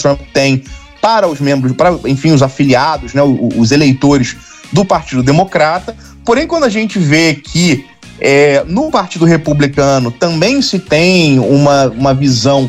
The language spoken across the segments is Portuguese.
Trump tem para os membros, enfim, os afiliados, né, os eleitores do Partido Democrata. Porém, quando a gente vê que no Partido Republicano também se tem uma visão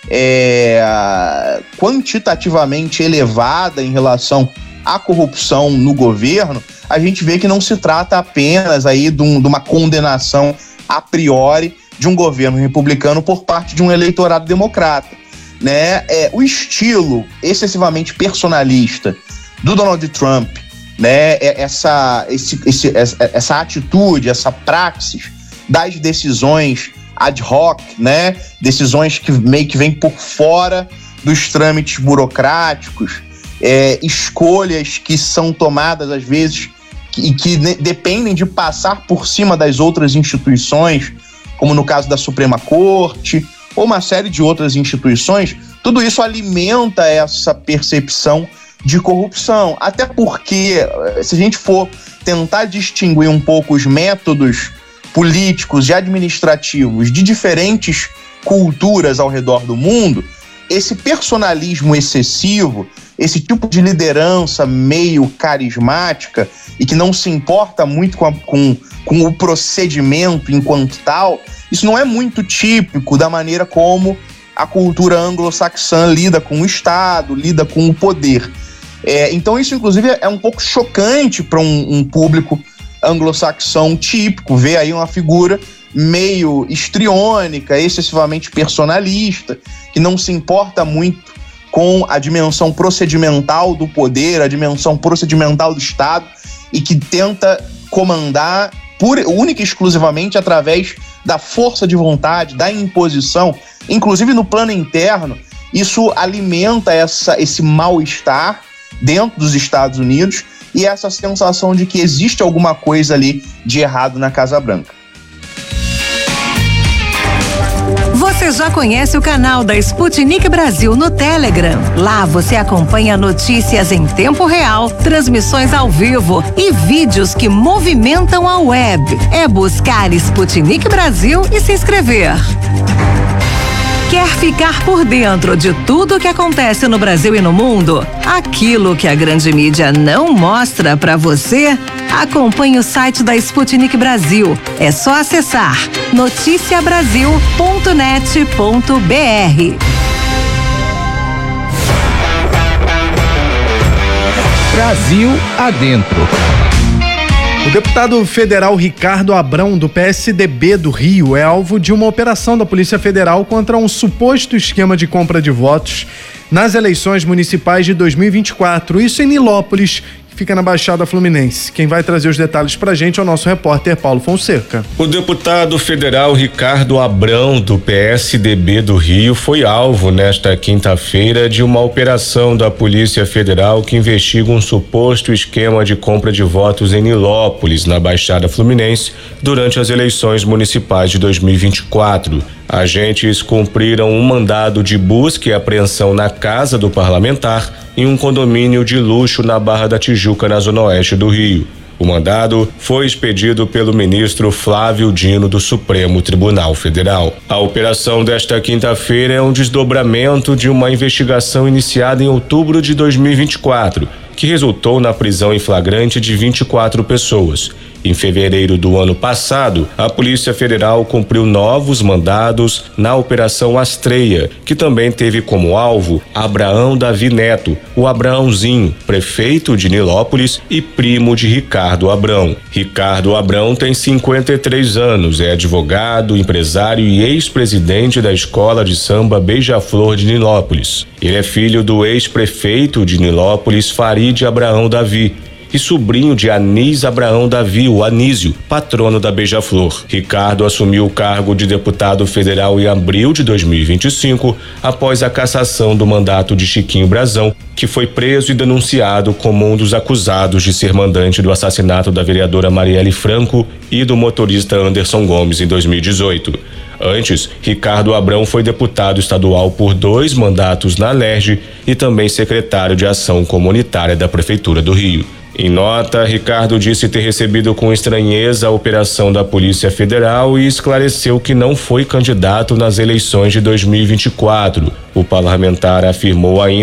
quantitativamente elevada em relação à corrupção no governo, a gente vê que não se trata apenas aí de uma condenação a priori de um governo republicano por parte de um eleitorado democrata, né? O estilo excessivamente personalista do Donald Trump, né? Essa atitude, essa praxis das decisões ad hoc, né? Decisões que meio que vêm por fora dos trâmites burocráticos, escolhas que são tomadas às vezes e que dependem de passar por cima das outras instituições, como no caso da Suprema Corte, ou uma série de outras instituições. Tudo isso alimenta essa percepção de corrupção. Até porque, se a gente for tentar distinguir um pouco os métodos políticos e administrativos de diferentes culturas ao redor do mundo, esse personalismo excessivo, esse tipo de liderança meio carismática e que não se importa muito com o procedimento enquanto tal, isso não é muito típico da maneira como a cultura anglo-saxã lida com o Estado, lida com o poder. Então isso, inclusive, é um pouco chocante para um público anglo-saxão típico, ver aí uma figura meio histriônica, excessivamente personalista, que não se importa muito com a dimensão procedimental do poder, a dimensão procedimental do Estado, e que tenta comandar única e exclusivamente através da força de vontade, da imposição. Inclusive no plano interno, isso alimenta esse mal-estar dentro dos Estados Unidos e essa sensação de que existe alguma coisa ali de errado na Casa Branca. Você já conhece o canal da Sputnik Brasil no Telegram? Lá você acompanha notícias em tempo real, transmissões ao vivo e vídeos que movimentam a web. É buscar Sputnik Brasil e se inscrever. Quer ficar por dentro de tudo o que acontece no Brasil e no mundo? Aquilo que a grande mídia não mostra para você? Acompanhe o site da Sputnik Brasil. É só acessar noticiabrasil.net.br. Brasil adentro. O deputado federal Ricardo Abrão, do PSDB do Rio, é alvo de uma operação da Polícia Federal contra um suposto esquema de compra de votos nas eleições municipais de 2024. Isso em Nilópolis, que fica na Baixada Fluminense. Quem vai trazer os detalhes pra gente é o nosso repórter Paulo Fonseca. O deputado federal Ricardo Abrão, do PSDB do Rio, foi alvo nesta quinta-feira de uma operação da Polícia Federal que investiga um suposto esquema de compra de votos em Nilópolis, na Baixada Fluminense, durante as eleições municipais de 2024. Agentes cumpriram um mandado de busca e apreensão na casa do parlamentar em um condomínio de luxo na Barra da Tijuca, na zona oeste do Rio. O mandado foi expedido pelo ministro Flávio Dino do Supremo Tribunal Federal. A operação desta quinta-feira é um desdobramento de uma investigação iniciada em outubro de 2024, que resultou na prisão em flagrante de 24 pessoas. Em fevereiro do ano passado, a Polícia Federal cumpriu novos mandados na Operação Astreia, que também teve como alvo Abraão Davi Neto, o Abraãozinho, prefeito de Nilópolis e primo de Ricardo Abrão. Ricardo Abrão tem 53 anos, é advogado, empresário e ex-presidente da Escola de Samba Beija-Flor de Nilópolis. Ele é filho do ex-prefeito de Nilópolis, Farid Abraão Davi, e sobrinho de Anis Abraão Davi, o Anísio, patrono da Beija-Flor. Ricardo assumiu o cargo de deputado federal em abril de 2025, após a cassação do mandato de Chiquinho Brazão, que foi preso e denunciado como um dos acusados de ser mandante do assassinato da vereadora Marielle Franco e do motorista Anderson Gomes em 2018. Antes, Ricardo Abrão foi deputado estadual por 2 mandatos na Alerj e também secretário de Ação Comunitária da Prefeitura do Rio. Em nota, Ricardo disse ter recebido com estranheza a operação da Polícia Federal e esclareceu que não foi candidato nas eleições de 2024. O parlamentar afirmou ainda